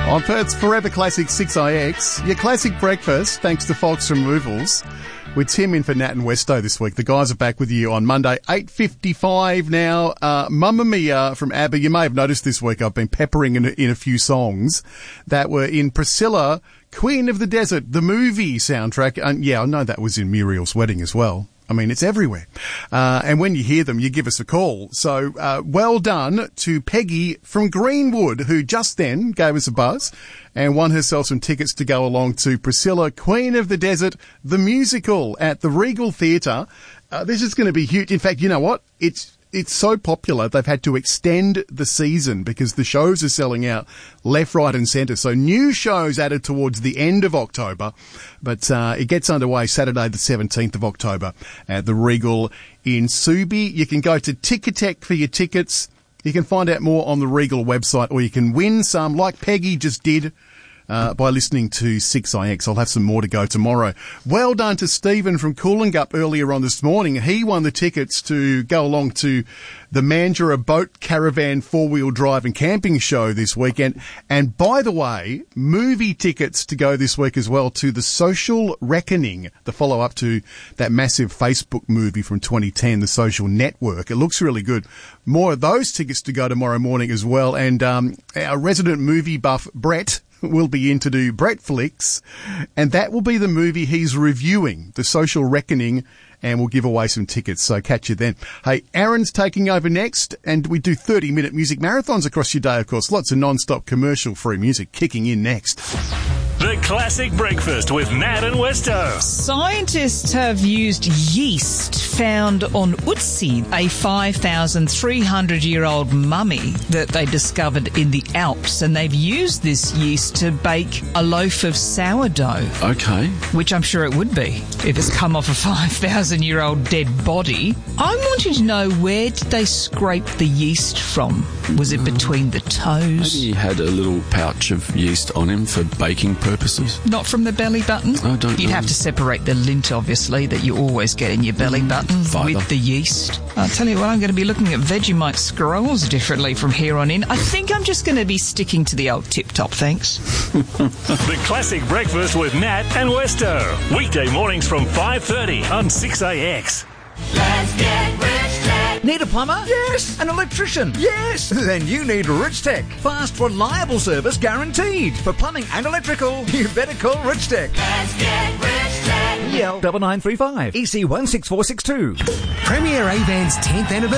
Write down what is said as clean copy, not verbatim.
On Perth's Forever Classic 6IX, your classic breakfast, thanks to Fox Removals. With Tim in for Nat and Westo this week. The guys are back with you on Monday, 8:55 now. Mamma Mia from ABBA. You may have noticed this week I've been peppering in a few songs that were in Priscilla, Queen of the Desert, the movie soundtrack. And yeah, I know that was in Muriel's wedding as well. I mean, it's everywhere. And when you hear them, you give us a call. So, well done to Peggy from Greenwood, who just then gave us a buzz and won herself some tickets to go along to Priscilla, Queen of the Desert, the musical at the Regal Theatre. This is going to be huge. In fact, you know what? It's so popular, they've had to extend the season because the shows are selling out left, right and centre. So new shows added towards the end of October, but it gets underway Saturday the 17th of October at the Regal in Subi. You can go to Ticketek for your tickets. You can find out more on the Regal website, or you can win some, like Peggy just did, by listening to 6IX. I'll have some more to go tomorrow. Well done to Stephen from Coolangup earlier on this morning. He won the tickets to go along to the Mandurah Boat Caravan four-wheel drive and camping show this weekend. And by the way, movie tickets to go this week as well to The Social Reckoning, the follow-up to that massive Facebook movie from 2010, The Social Network. It looks really good. More of those tickets to go tomorrow morning as well. And our resident movie buff, Brett, will be in to do Brett Flicks, and that will be the movie he's reviewing, The Social Reckoning, and we'll give away some tickets, so catch you then. Hey, Aaron's taking over next, and we do 30-minute music marathons across your day, of course. Lots of non-stop commercial-free music kicking in next. The Classic Breakfast with Nat and Westo. Scientists have used yeast found on Utsi, a 5,300-year-old mummy that they discovered in the Alps, and they've used this yeast to bake a loaf of sourdough. Okay. Which I'm sure it would be if it's come off a 5,000-year-old dead body. I'm wanting to know, where did they scrape the yeast from? Was it between the toes? Maybe he had a little pouch of yeast on him for baking purposes. Not from the belly button? I don't know. You'd have to separate the lint, obviously, that you always get in your belly button with the yeast. I'll tell you what, I'm going to be looking at Vegemite scrolls differently from here on in. I think I'm just going to be sticking to the old tip-top, thanks. The Classic Breakfast with Nat and Westo. Weekday mornings from 5:30 on 6AX. Let's get rich, Tech. Need a plumber? Yes. An electrician? Yes. Then you need Rich Tech. Fast, reliable service guaranteed. For plumbing and electrical, you better call Rich Tech. Let's get rich, Tech. EL 9935 EC 16462. Premier Avans 10th anniversary.